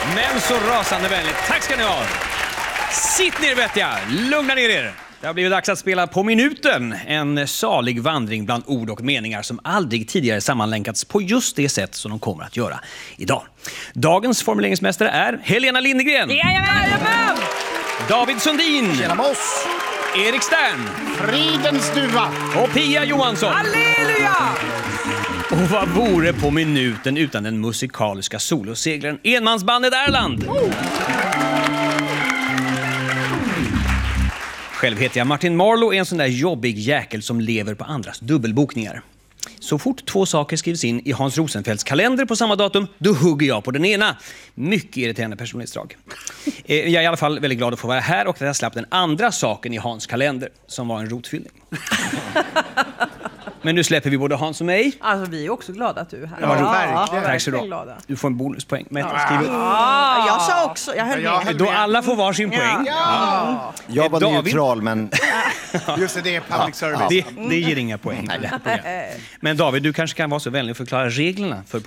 Men så rasande vänligt. Tack ska ni ha. Sitt ner vet jag. Lugna ner er. Det har blivit dags att spela På minuten. En salig vandring bland ord och meningar som aldrig tidigare sammanlänkats på just det sätt som de kommer att göra idag. Dagens formuleringsmästare är Helena Lindegren. Jajamän! David Sundin. Tjena Moss. Erik Stern. Fridens duva. Och Pia Johansson. Halleluja! Och vad vore På minuten utan den musikaliska soloseglaren enmansbandet Erland? Själv heter jag Martin Marlowe, en sån där jobbig jäkel som lever på andras dubbelbokningar. Så fort 2 saker skrivs in i Hans Rosenfeldts kalender på samma datum, då hugger jag på den ena. Mycket irriterande personlighetsdrag. Jag är i alla fall väldigt glad att få vara här och att jag slapp den andra saken i Hans kalender, som var en rotfyllning. Men nu släpper vi både Hans och mig. Alltså vi är också glada att du är här. Ja, verkligen. Tack så du ha. Du får en bonuspoäng. Jag sa också, jag höll med. Då alla får varsin poäng. Ja. Jag var David. neutral, men... Just det är public service. Det ger inga poäng. Men David, du kanske kan vara så vänlig att förklara reglerna för